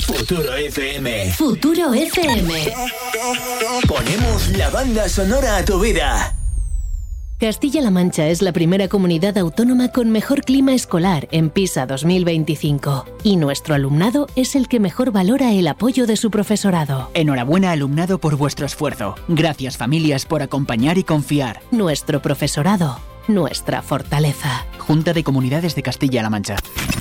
Futuro FM. Futuro FM. Ponemos la banda sonora a tu vida. Castilla-La Mancha es la primera comunidad autónoma con mejor clima escolar en PISA 2025 y nuestro alumnado es el que mejor valora el apoyo de su profesorado. Enhorabuena, alumnado, por vuestro esfuerzo. Gracias, familias, por acompañar y confiar. Nuestro profesorado, nuestra fortaleza. Junta de Comunidades de Castilla-La Mancha.